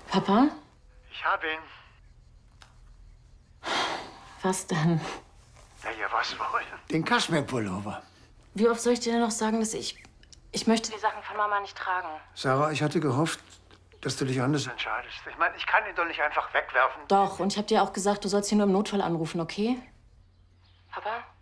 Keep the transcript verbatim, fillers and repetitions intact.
Papa? Ich habe ihn. Was denn? Na ja, was wohl? Den Kaschmirpullover. Wie oft soll ich dir denn noch sagen, dass ich... Ich möchte die Sachen von Mama nicht tragen. Sarah, ich hatte gehofft, dass du dich anders entscheidest. Ich meine, ich kann ihn doch nicht einfach wegwerfen. Doch, und ich habe dir auch gesagt, du sollst ihn nur im Notfall anrufen, okay? Papa?